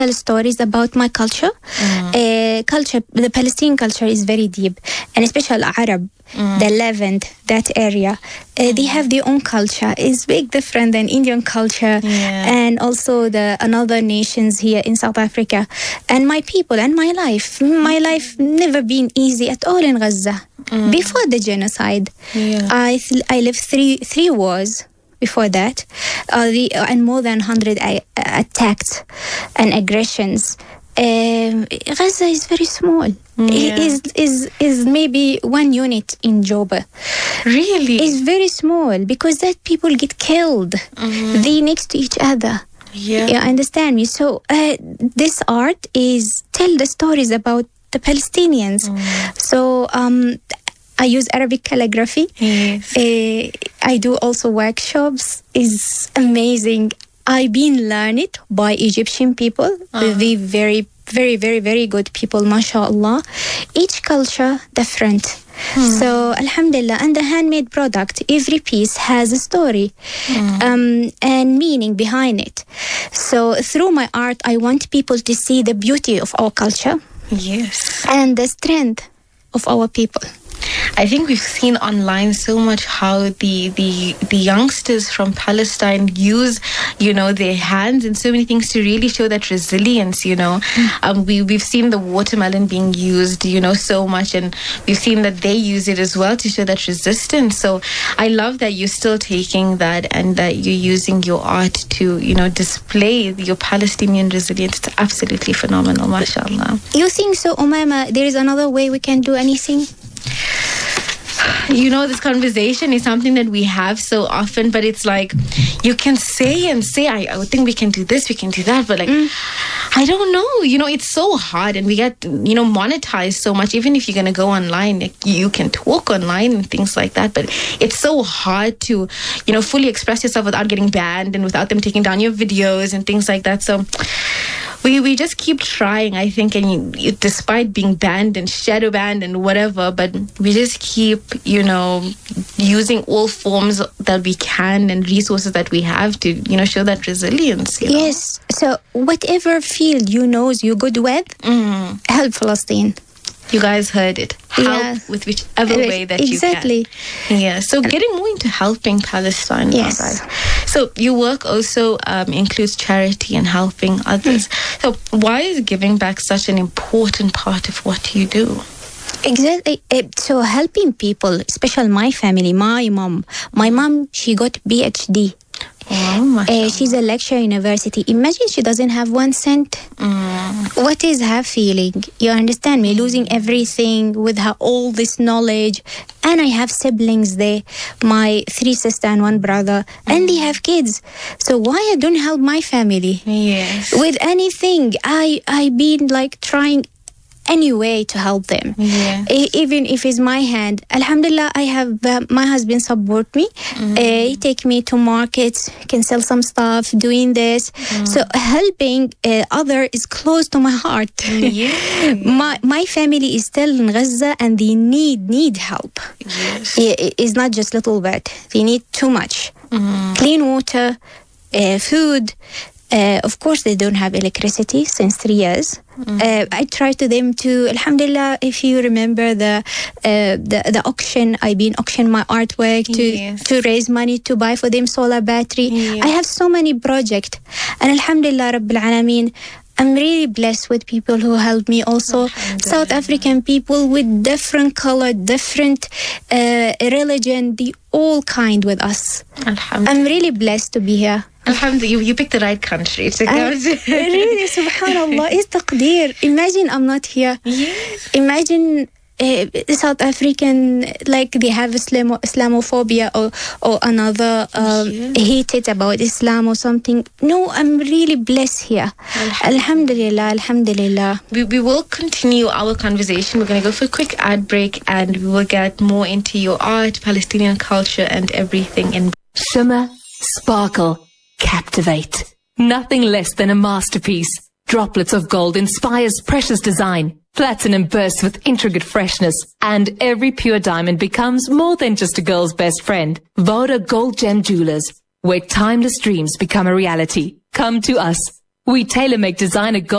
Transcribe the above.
tell stories about my culture. The Palestinian culture is very deep, and especially Arab, the Levant, that area. They have their own culture. It's big different than Indian culture, and also the another nations here in South Africa. And my people and my life never been easy at all in Gaza. Before the genocide, I lived three wars. Before that, and more than 100 attacks and aggressions. Gaza is very small. It is maybe one unit in Joba. Really? It's very small because that people get killed. They next to each other. Yeah. You understand me? So this art is tell the stories about the Palestinians. So I use Arabic calligraphy. Yes. I do also workshops. It's amazing. I've been learned by Egyptian people. They very, very, very, very good people, mashallah. Each culture different. So alhamdulillah, and the handmade product, every piece has a story and meaning behind it. So through my art, I want people to see the beauty of our culture. Yes. And the strength of our people. I think we've seen online so much how the youngsters from Palestine use, their hands and so many things to really show that resilience, we've seen the watermelon being used, so much, and we've seen that they use it as well to show that resistance. So I love that you're still taking that and that you're using your art to, display your Palestinian resilience. It's absolutely phenomenal, mashallah. You think so, Umaima? There is another way we can do anything? This conversation is something that we have so often, but it's like you can say, I would think we can do this, we can do that, but I don't know. It's so hard, and we get, monetized so much. Even if you're going to go online, you can talk online and things like that, but it's so hard to, fully express yourself without getting banned and without them taking down your videos and things like that. So we just keep trying, I think, and despite being banned and shadow banned and whatever, but we just keep, using all forms that we can and resources that we have to, show that resilience. Yes. So whatever field you're good with, help Palestine. You guys heard it. Help with whichever way that you can. Yeah. So getting more into helping Palestine. Yes. Right? So your work also includes charity and helping others. So why is giving back such an important part of what you do? Exactly. So helping people, especially my family, my mom. My mom, she got PhD. Wow, she's a lecturer at university. Imagine she doesn't have 1 cent. What is her feeling? You understand me? Losing everything with her all this knowledge. And I have siblings there, my 3 sisters and 1 brother, and they have kids. So why I don't help my family? Yes. With anything. I been trying any way to help them. Even if it's my hand. Alhamdulillah, I have my husband support me. He take me to markets, can sell some stuff, doing this. So helping other is close to my heart. My family is still in Gaza and they need help. Yes. It's not just little bit. They need too much. Clean water, food. Of course, they don't have electricity since 3 years. I try to them to, alhamdulillah, if you remember the auction, I've been auctioning my artwork to raise money to buy for them solar battery. I have so many projects. And alhamdulillah, Rabbil Alameen, I'm really blessed with people who help me also. South African people with different color, different religion, they all kind with us. I'm really blessed to be here. Alhamdulillah, you picked the right country to go to. Really, subhanallah, it's taqdeer. Imagine I'm not here. Yes. Imagine South African, they have Islamophobia or another hated about Islam or something. No, I'm really blessed here. Alhamdulillah. We will continue our conversation. We're going to go for a quick ad break and we will get more into your art, Palestinian culture and everything. Shimmer, sparkle, captivate. Nothing less than a masterpiece. Droplets of gold inspires precious design. Platinum bursts with intricate freshness. And every pure diamond becomes more than just a girl's best friend. Voda Gold Gem Jewelers, where timeless dreams become a reality. Come to us. We tailor make designer gold